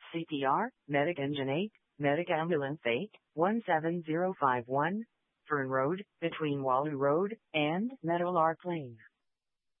CPR, Medic Engine 8, Medic Ambulance 8, 17051, Fern Road, between Wallu Road and Meadowlark Lane.